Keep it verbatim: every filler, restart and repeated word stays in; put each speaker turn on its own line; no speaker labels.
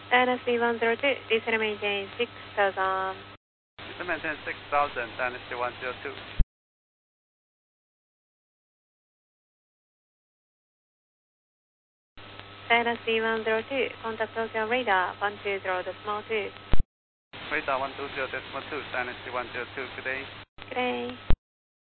Dynasty one zero two, diesel maintain six thousand.
Diesel maintain six thousand, Dynasty one zero two.
Dynasty one zero two, contact Tokyo radar one two zero decimal two.
Radar one two zero decimal two, Dynasty one zero two, good day.
Good day.